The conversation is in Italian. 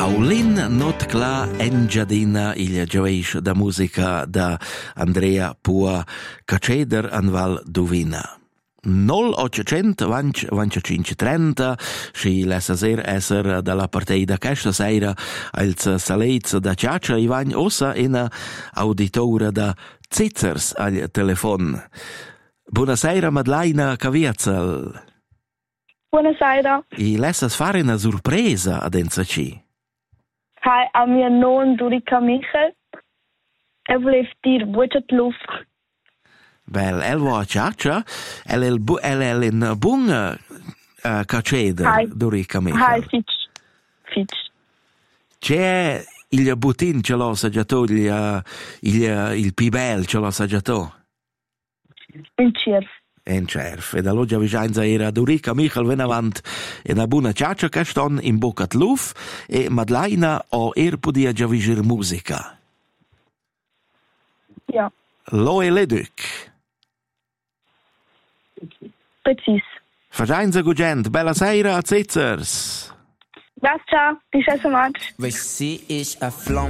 Paulin not cla Engiadina il gioveish da musica da Andrea Pua Caceder an Val Duvina. 0800 25 30 si lessa ser esser dalla partida questa sera als salets da Ciaccia Ivagn ossa in auditora da Zitzers al telefon. Buonasera Madleina Caviazzel. Buonasera. I lessas fare una sorpresa ad Enzaci. Hi, a mia non Durica Michel. E volevo dire buona luft. Bel, el va a Ciaccia, el è in buon caceder, Durica Michel. Hi, fitch. C'è il butin ce l'ho assaggiato, il pibel ce l'ho assaggiato? In cerf. E da l'oggi vicinanza era Durica Michel venavant e una buona ciaccia che ston in bocca luf e Madleina o podia già vigir musica. Ja. Lo e le duc. Precis. Vicinanza gugent, bella sera a Zitzers. Das, ciao. Bis so much. Weil sie ist ein Flamme.